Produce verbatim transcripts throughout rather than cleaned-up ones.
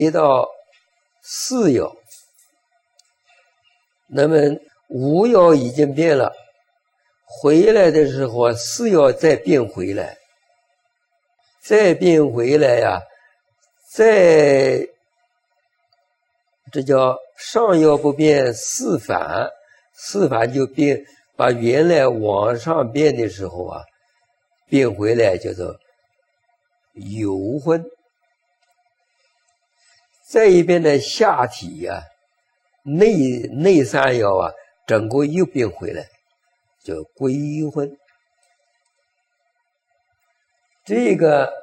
一到四爻，那么五爻已经变了，回来的时候四爻再变回来，再变回来呀、啊，再这叫上爻不变四反，四反就变，把原来往上变的时候啊，变回来叫做游婚。再一边的下体啊，内内三爻啊，整个又变回来，叫归婚。这个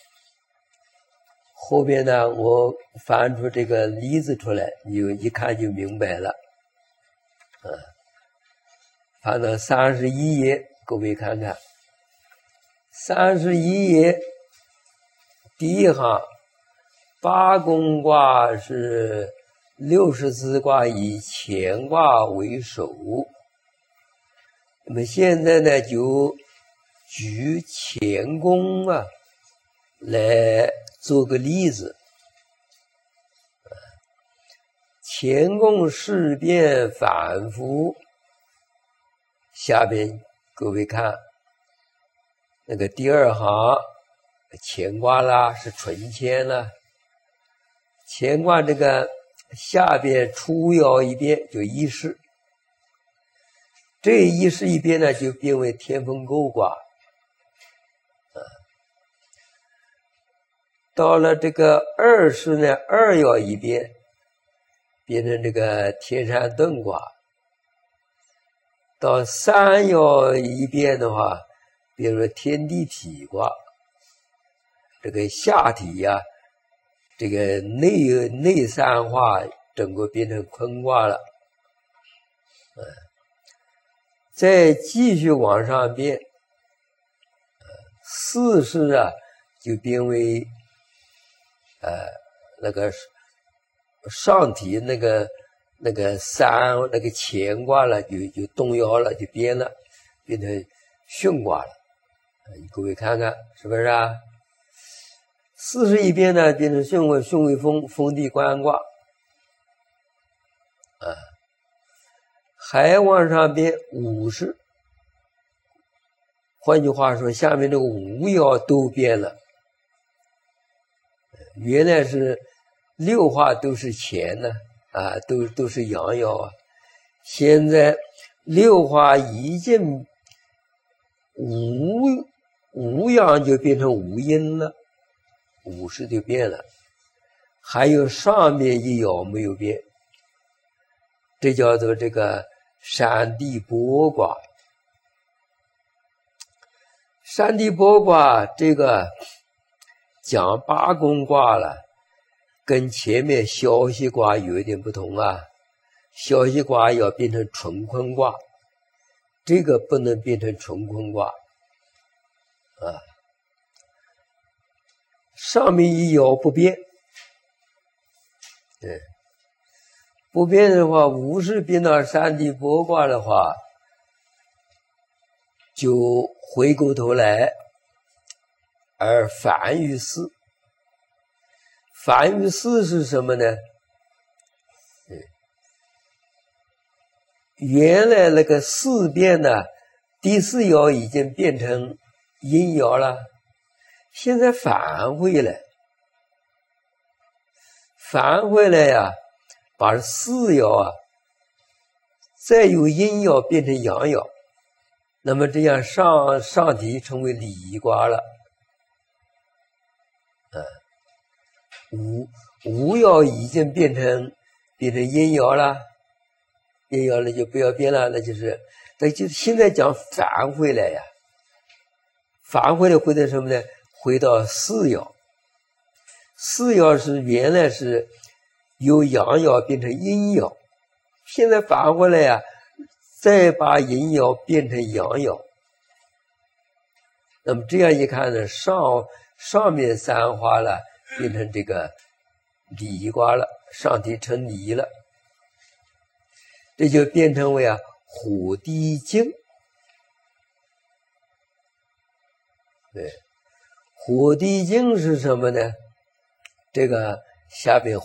后边呢，我翻出这个例子出来，你就一看就明白了。啊，翻到三十一页，各位看看，三十一页第一行。八宫卦是六十四卦以乾卦为首，那么现在呢，就举乾宫啊来做个例子。乾宫事变反复，下边各位看那个第二行，乾卦啦是纯乾啦。乾卦这个下边初爻一变就一世，这一世一变呢就变为天风姤卦，啊，到了这个二世呢，二爻一变，变成这个天山遁卦，到三爻一变的话，变成天地痞卦，这个下体呀、啊。这个内内三化整个变成坤卦了，嗯，再继续往上变，四世啊就变为呃那个上体那个那个三那个乾卦了，就就动摇了，就变了，变成巽卦了，各位看看是不是啊？四十一变呢，变成巽为巽为风，风地官卦，啊，还往上变五十。换句话说，下面这个五爻都变了。原来是六化都是乾呢，啊，都都是阳爻啊。现在六化已经五五阳就变成五阴了。五十就变了，还有上面一爻没有变，这叫做这个山地剥卦。山地剥卦这个讲八宫卦了，跟前面消息卦有一点不同啊。消息卦要变成纯坤卦，这个不能变成纯坤卦啊。上面一爻不变，对，不变的话，五十变到山地剥卦的话，就回过头来而反于四。反于四是什么呢？原来那个四变呢，第四爻已经变成阴爻了。现在返回来，返回来呀、啊，把四爻啊，再由阴爻变成阳爻，那么这样上上体成为离卦了。嗯，五五爻已经变成变成阴爻了，阴爻了就不要变了，那就是那就现在讲返回来呀，返回来回到什么呢？回到四爻，四爻是原来是由阳爻变成阴爻，现在返回来呀、啊，再把阴爻变成阳爻。那么这样一看呢，上上面三花了，变成这个离卦了，上体成离了，这就变成为啊火地金。对。火地金是什么呢？这个下面。